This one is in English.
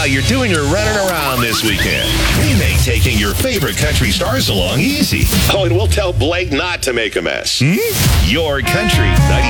you're doing your running around this weekend. We make taking your favorite country stars along easy. Oh, and we'll tell Blake not to make a mess. Your Country